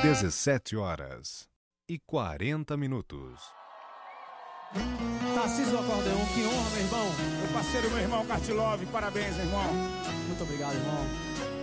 17h40. Tarcísio do Acordeão, que honra, meu irmão. Meu parceiro, meu irmão Cartilove, parabéns, irmão. Muito obrigado, irmão.